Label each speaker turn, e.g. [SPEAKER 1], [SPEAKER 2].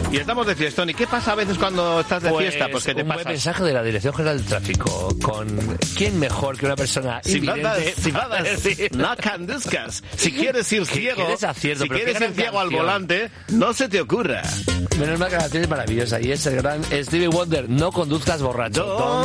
[SPEAKER 1] Y estamos de fiestón. ¿Y qué pasa a veces cuando estás de fiesta? Pues que te
[SPEAKER 2] un buen
[SPEAKER 1] pasas.
[SPEAKER 2] mensaje de la Dirección General del Tráfico. ¿Con quién mejor que una persona invidente?
[SPEAKER 1] Si no conduzcas. Si quieres ir ciego,
[SPEAKER 2] quieres acierto,
[SPEAKER 1] si
[SPEAKER 2] pero
[SPEAKER 1] quieres
[SPEAKER 2] qué
[SPEAKER 1] ir
[SPEAKER 2] gran
[SPEAKER 1] ciego al
[SPEAKER 2] canción.
[SPEAKER 1] volante, no se te ocurra.
[SPEAKER 2] Menos mal que la canción es maravillosa y es el gran Stevie Wonder. No conduzcas borracho.